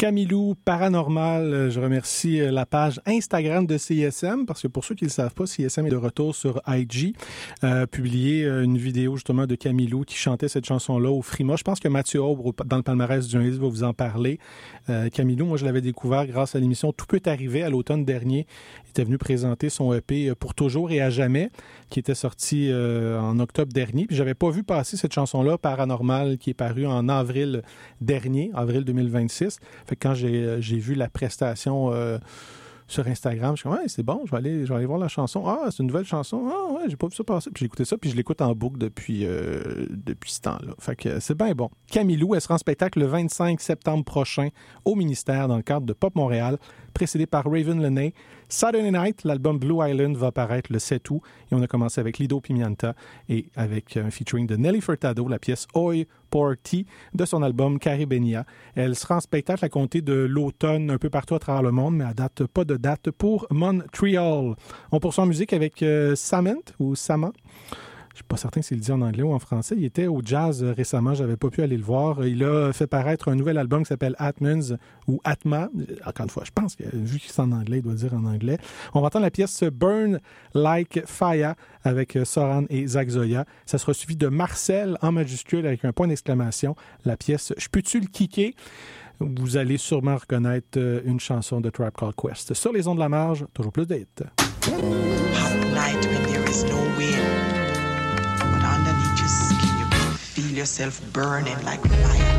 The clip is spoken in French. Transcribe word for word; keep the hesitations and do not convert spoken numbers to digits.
Camilou Paranormal, je remercie la page Instagram de C I S M parce que pour ceux qui ne le savent pas, C I S M est de retour sur I G, euh, publié une vidéo justement de Camilou qui chantait cette chanson-là au Frima. Je pense que Mathieu Aubre, dans le palmarès du journaliste, va vous en parler. Euh, Camilou, moi je l'avais découvert grâce à l'émission Tout peut arriver à l'automne dernier. Il était venu présenter son E P Pour toujours et à jamais qui était sorti euh, en octobre dernier. Puis j'avais pas vu passer cette chanson-là, Paranormal, qui est parue en avril dernier, avril deux mille vingt-six. Fait que quand j'ai, j'ai vu la prestation euh, sur Instagram, je suis comme, ouais, c'est bon, je vais aller, je vais aller voir la chanson. Ah, c'est une nouvelle chanson. Ah, ouais, j'ai pas vu ça passer. Puis j'ai écouté ça, puis je l'écoute en boucle depuis, euh, depuis ce temps-là. Fait que c'est bien bon. Camilou, elle sera en spectacle le vingt-cinq septembre prochain au ministère dans le cadre de Pop Montréal, précédé par Raven Lenay. Saturday Night, l'album Blue Island va apparaître le sept août. Et on a commencé avec Lido Pimienta et avec un featuring de Nelly Furtado, la pièce Oi Por Ti de son album Caribenia. Elle sera en spectacle à compter de l'automne un peu partout à travers le monde, mais à date, pas de date pour Montreal. On poursuit en musique avec euh, Samant ou Sama. Je suis pas certain s'il le dit en anglais ou en français. Il était au jazz euh, récemment, j'avais pas pu aller le voir. Il a fait paraître un nouvel album qui s'appelle Atmans ou Atma. Encore une fois, je pense que vu qu'il est en anglais, il doit dire en anglais. On va entendre la pièce Burn Like Fire avec Soran et Zach Zoya. Ça sera suivi de Marcel en majuscule avec un point d'exclamation. La pièce Je peux-tu le kicker? Vous allez sûrement reconnaître une chanson de Tribe Called Quest. Sur les ondes de la marge, toujours plus de hits. Hot night when there is no wind, but underneath your skin you can feel yourself burning like fire.